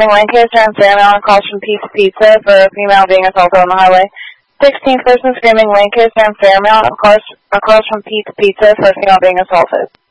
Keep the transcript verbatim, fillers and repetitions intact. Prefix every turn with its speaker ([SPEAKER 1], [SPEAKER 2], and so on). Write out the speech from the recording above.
[SPEAKER 1] screaming Lancaster and Fairmount across from Pizza Pizza for a female being assaulted on the highway. sixteenth person screaming Lancaster and Fairmount across, across from Pizza Pizza for a female being assaulted.